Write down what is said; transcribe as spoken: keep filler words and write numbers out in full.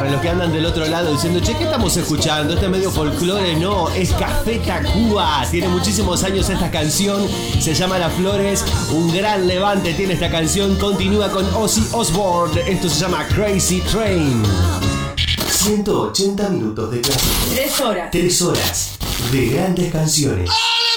para los que andan del otro lado diciendo, che, ¿qué estamos escuchando? Este es medio folclore. No, es Café Tacuba. Tiene muchísimos años esta canción. Se llama Las Flores. Un gran levante tiene esta canción. Continúa con Ozzy Osbourne. Esto se llama Crazy Train. ciento ochenta minutos de clase. Tres horas. Tres horas de grandes canciones.